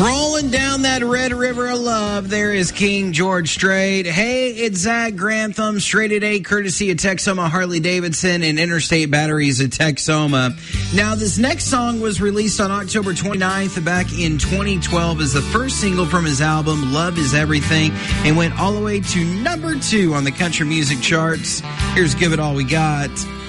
Rolling down that Red River of Love, there is King George Strait. Hey, it's Zach Grantham, straight today, courtesy of Texoma Harley-Davidson and Interstate Batteries at Texoma. Now, this next song was released on October 29th back in 2012 as the first single from his album, Love Is Everything, and went all the way to number 2 on the country music charts. Here's Give It All We Got.